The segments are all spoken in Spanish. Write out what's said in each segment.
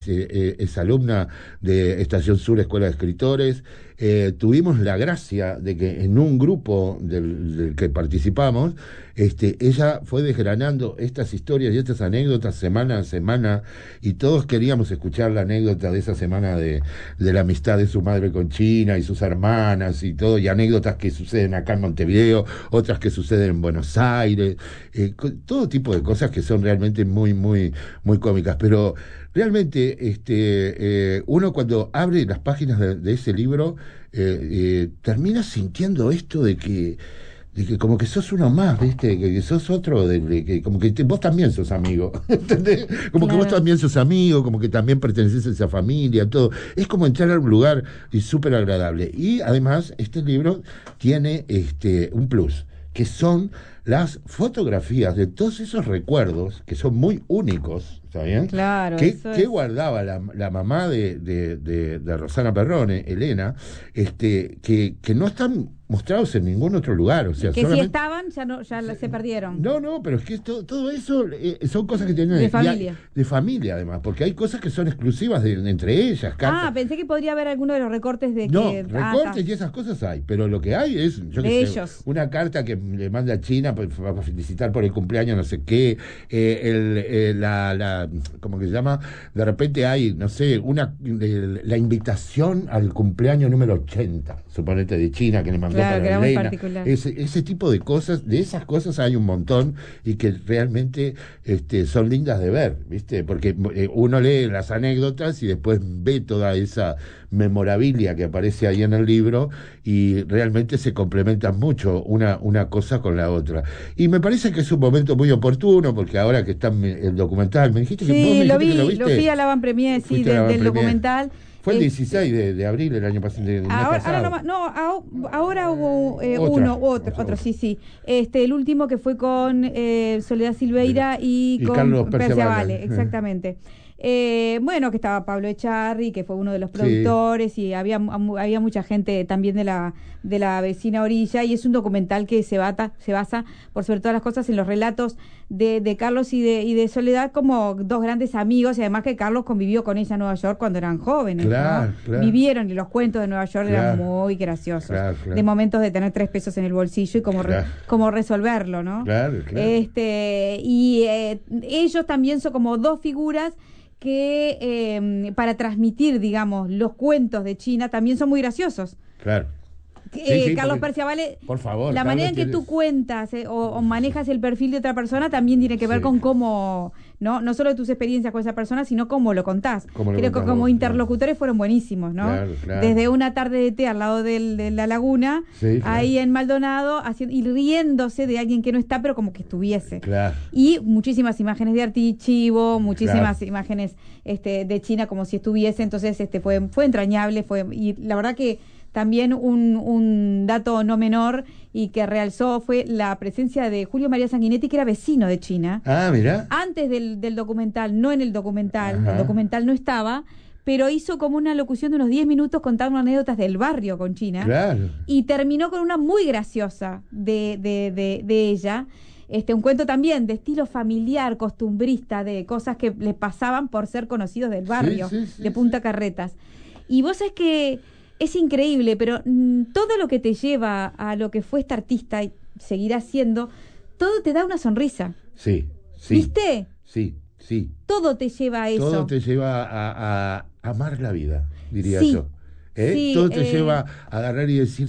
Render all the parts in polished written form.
es alumna de Estación Sur Escuela de Escritores. Tuvimos la gracia de que en un grupo del que participamos, ella fue desgranando estas historias y estas anécdotas semana a semana, y todos queríamos escuchar la anécdota de esa semana de la amistad de su madre con China y sus hermanas y todo, y anécdotas que suceden acá en Montevideo, otras que suceden en Buenos Aires, todo tipo de cosas que son realmente muy, muy, muy cómicas, pero realmente, uno cuando abre las páginas de ese libro, termina sintiendo esto de que como que sos uno más, ¿viste? Que sos otro, que como que vos también sos amigo, ¿entendés? Como que vos Claro. también sos amigo, como que también perteneces a esa familia, todo. Es como entrar a un lugar y súper agradable. Y además, este libro tiene un plus, que son las fotografías de todos esos recuerdos que son muy únicos, ¿está bien? Claro, eso Que es. guardaba la mamá de Rosana Perrone, Elena, que no están mostrados en ningún otro lugar, o sea, Que si solamente... estaban, ya no, se perdieron. No, no, pero es que todo eso son cosas que tienen De familia. de familia además, porque hay cosas que son exclusivas entre ellas, Ah, cartas. pensé que podría haber alguno de los recortes de No, que. Ah, está. recortes y esas cosas hay, pero lo que hay es, yo qué De sé, ellos. una carta que le manda a China para felicitar por el cumpleaños, no sé qué, ¿cómo que se llama? De repente hay, no sé, la invitación al cumpleaños número 80, suponete, de China, que le mandó Claro, que para era muy Elena. particular. Ese tipo de cosas, de esas cosas hay un montón y que realmente son lindas de ver, ¿viste? Porque uno lee las anécdotas y después ve toda esa memorabilia que aparece ahí en el libro y realmente se complementan mucho una cosa con la otra. Y me parece que es un momento muy oportuno porque ahora que está el documental, vos me Sí, dijiste que lo lo fui viste, a la van premier, sí, fuiste a la del Premier. documental. Fue el 16 de abril del año pasado, del mes Ahora no, pasado. ahora hubo Otra, otro, otra. sí, sí. El último que fue con Soledad Silveira y Y con Carlos Perciavale, Perciabale. exactamente. Bueno, que estaba Pablo Echarri, que fue uno de los Sí, productores, y había mucha gente también de la vecina orilla, y es un documental que se basa, por sobre todas las cosas, en los relatos de Carlos y de Soledad como dos grandes amigos, y además que Carlos convivió con ella en Nueva York cuando eran jóvenes, ¿no? claro, claro, Vivieron, y los cuentos de Nueva York eran claro, muy graciosos, claro, de claro, momentos de tener 3 pesos en el bolsillo y claro, cómo resolverlo, ¿no? claro, claro, Ellos también son como dos figuras que para transmitir, digamos, los cuentos de China también son muy graciosos. claro. Sí, sí, Carlos porque, Perciavale, por favor, la manera Carlos en que tiene... tú cuentas o manejas el perfil de otra persona también tiene que ver Sí, con cómo, no solo tus experiencias con esa persona, sino cómo lo contás. ¿cómo lo Creo que contás como vos? Claro, interlocutores fueron buenísimos, ¿no? claro, claro. Desde una tarde de té al lado de la laguna, Sí, claro, ahí en Maldonado, y riéndose de alguien que no está, pero como que estuviese. claro, Y muchísimas imágenes de Artichivo, claro. muchísimas imágenes de China como si estuviese, entonces fue entrañable, y la verdad que también un dato no menor y que realzó fue la presencia de Julio María Sanguinetti, que era vecino de China. Ah, mira. Antes del documental, no en el Ajá, documental no estaba, pero hizo como una locución de unos 10 minutos contando anécdotas del barrio con China, claro. y terminó con una muy graciosa de ella. Un cuento también de estilo familiar, costumbrista, de cosas que le pasaban por ser conocidos del Sí, barrio, sí, de sí, sí. Punta Carretas. Y vos sabés que es increíble, pero todo lo que te lleva a lo que fue esta artista y seguirá siendo, todo te da una sonrisa. Sí, sí, ¿Viste? sí, sí. Todo te lleva a Todo eso. te lleva a amar la vida, diría Sí, yo. sí, Todo te lleva a agarrar y decir,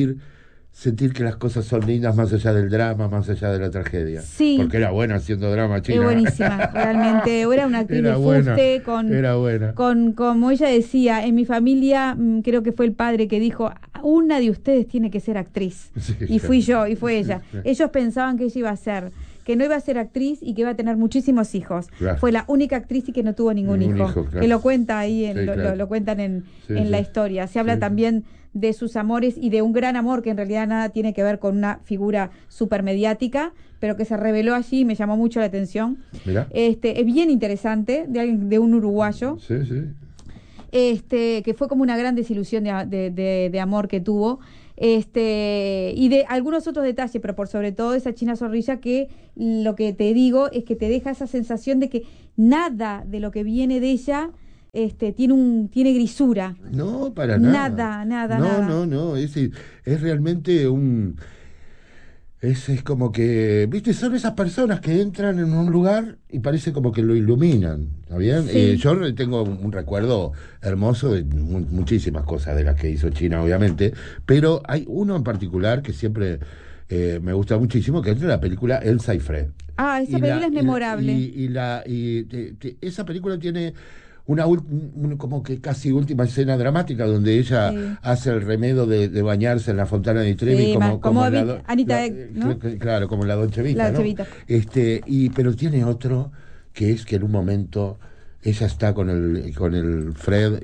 sentir que las cosas son lindas más allá del drama, más allá de la tragedia. sí. Porque era buena haciendo drama Es China. buenísima, realmente. Era una actriz de Era buena, fuste, era buena. como ella decía, en mi familia, creo que fue el padre que dijo, una de ustedes tiene que ser actriz. Sí, Y fui yo, y fue sí, ella. sí. Ellos pensaban que ella iba a ser, que no iba a ser actriz y que iba a tener muchísimos hijos. Claro. Fue la única actriz y que no tuvo ningún Ningún hijo. hijo, claro. Que lo cuenta ahí, Sí, claro. lo cuentan Sí, en la sí. historia. Se habla Sí, sí. también de sus amores y de un gran amor que en realidad nada tiene que ver con una figura supermediática, pero que se reveló allí y me llamó mucho la atención. Mirá. Es bien interesante, de un uruguayo, Sí, sí. que fue como una gran desilusión de amor que tuvo, y de algunos otros detalles, pero por sobre todo esa China Zorrilla, que lo que te digo es que te deja esa sensación de que nada de lo que viene de ella tiene grisura. No, para nada. Nada. Es realmente es como que, viste, son esas personas que entran en un lugar y parece como que lo iluminan, ¿está bien? Sí. Yo tengo un recuerdo hermoso de muchísimas cosas de las que hizo China, obviamente, pero hay uno en particular que siempre me gusta muchísimo, que es de la película Elsa y Fred. Esa película es memorable. Esa película tiene como que casi última escena dramática donde ella Sí. hace el remedio de bañarse en la Fontana di Trevi, Sí, como Anita la- Ek, ¿no? claro, como la Dolce Vita, La ¿no? Dolce Vita. Pero tiene otro que es que en un momento ella está con el Fred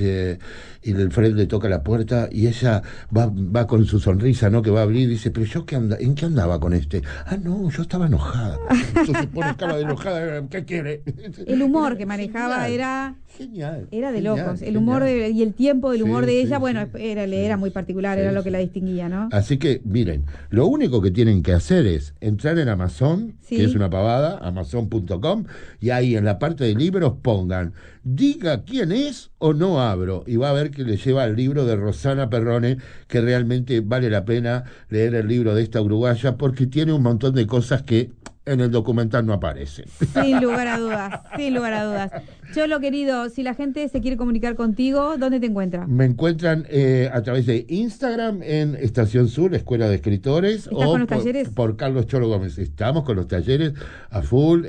y el Fred le toca la puerta y ella va con su sonrisa, ¿no? Que va a abrir y dice, pero yo ¿en qué andaba con este? No, yo estaba enojada. Entonces pone cara de enojada, ¿qué quiere? El humor que manejaba Genial. era de Genial, locos. El genial. humor y el tiempo del humor Sí, de sí, ella, bueno, sí. era muy particular, Sí, era lo que sí. la distinguía, ¿no? Así que, miren, lo único que tienen que hacer es entrar en Amazon, Sí. que es una pavada, amazon.com, y ahí en la parte de libros pongan, diga quién es o no abro, y va a ver que le lleva al libro de Rosana Perrone, que realmente vale la pena leer el libro de esta uruguaya, porque tiene un montón de cosas que en el documental no aparecen. Sin lugar a dudas, sin lugar a dudas. Cholo, querido, si la gente se quiere comunicar contigo, ¿dónde te encuentra? Me encuentran a través de Instagram en Estación Sur, Escuela de Escritores, ¿Estás con los talleres? por Carlos Cholo Gómez. Estamos con los talleres a full,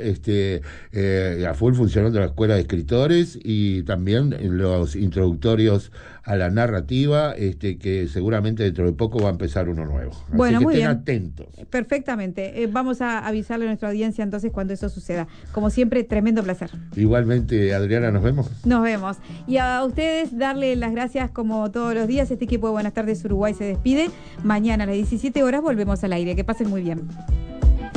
a full funcionando la Escuela de Escritores y también los introductorios a la narrativa, que seguramente dentro de poco va a empezar uno nuevo. Bueno, así que muy estén bien. atentos. Perfectamente. Vamos a avisarle a nuestra audiencia entonces cuando eso suceda. Como siempre, tremendo placer. Igualmente, Adriana, nos vemos. Nos vemos. Y a ustedes darle las gracias como todos los días. Este equipo de Buenas tardes Uruguay se despide. Mañana a las 17 horas volvemos al aire. Que pasen muy bien.